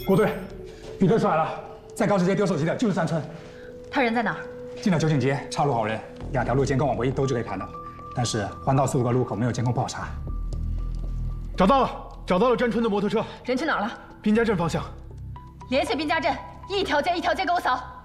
郭队，比对出来了，在高市街丢手机的就是山村。 他人在哪儿？ 进了九景街，岔路好人，2条路监控往回一兜就可以盘到。但是换道速度和路口没有监控不好查。 找到了，找到了詹春的摩托车。 人去哪儿了？ 滨家镇方向。 联系滨家镇，一条街一条街给我扫。